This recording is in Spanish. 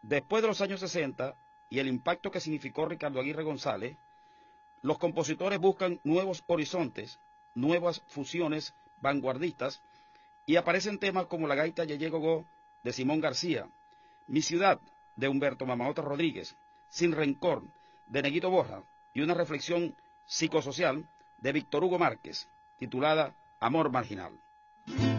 Después de los años 60 y el impacto que significó Ricardo Aguirre González, los compositores buscan nuevos horizontes, nuevas fusiones vanguardistas, y aparecen temas como La gaita Yeye Gogó de Simón García, Mi ciudad de Humberto Mamaota Rodríguez, Sin rencor de Neguito Borja y una reflexión psicosocial de Víctor Hugo Márquez, titulada Amor marginal.